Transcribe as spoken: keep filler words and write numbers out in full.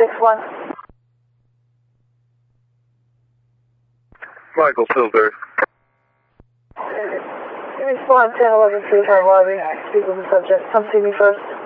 six one. Michael Pillsbury. Respond ten eleven three five lobby. Speak with the subject. Come see me first.